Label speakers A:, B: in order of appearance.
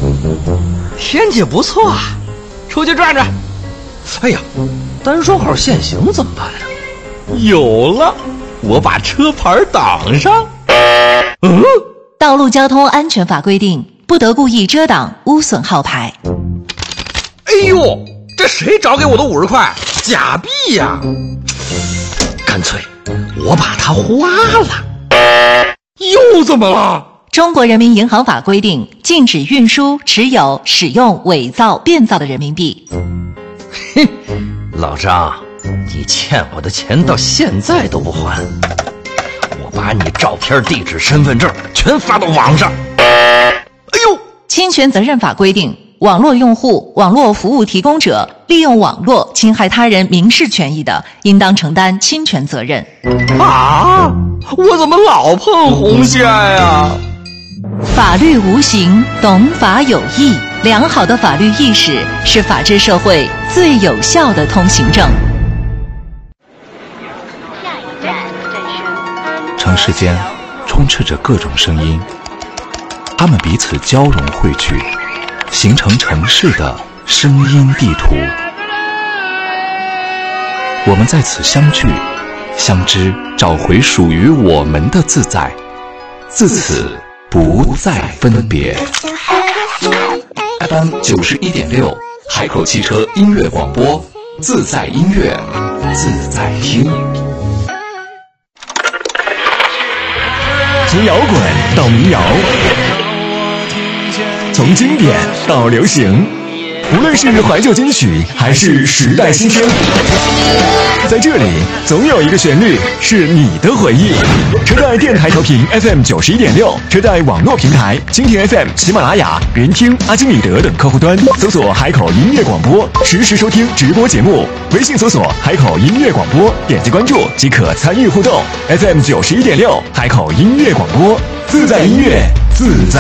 A: 天气不错啊，出去转转。哎呀，单双号限行怎么办呀？有了，我把车牌挡上。
B: 道路交通安全法规定，不得故意遮挡、污损号牌。
A: 哎呦，这谁找给我的50块？假币呀！干脆我把它花了。又怎么了？
B: 中国人民银行法规定，禁止运输、持有、使用伪造、变造的人民币。
A: 嘿，老张，你欠我的钱到现在都不还，我把你照片、地址、身份证全发到网上。哎呦！
B: 侵权责任法规定，网络用户、网络服务提供者利用网络侵害他人民事权益的，应当承担侵权责任。
A: 啊！我怎么老碰红线呀？
B: 法律无形，懂法有义。良好的法律意识是法治社会最有效的通行证。
C: 城市间充斥着各种声音，它们彼此交融汇聚，形成城市的声音地图。我们在此相聚、相知，找回属于我们的自在，自此不再分别。FM 91.6，海口汽车音乐广播，自在音乐，自在听。
D: 从摇滚到民谣，从经典到流行，无论是怀旧金曲还是时代新声，在这里总有一个旋律是你的回忆。车贷电台调频 FM 91.6，车贷网络平台蜻蜓 FM、喜马拉雅、人听、阿基米德等客户端搜索海口音乐广播，实时收听直播节目。微信搜索海口音乐广播，点击关注即可参与互动。FM 91.6，海口音乐广播，自在音乐，自在